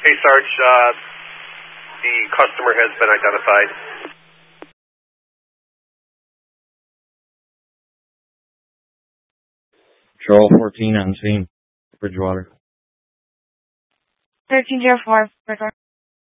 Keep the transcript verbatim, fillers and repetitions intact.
Hey, Sarge, uh, the customer has been identified. Patrol fourteen on scene, Bridgewater. thirteen oh four, Bridgewater.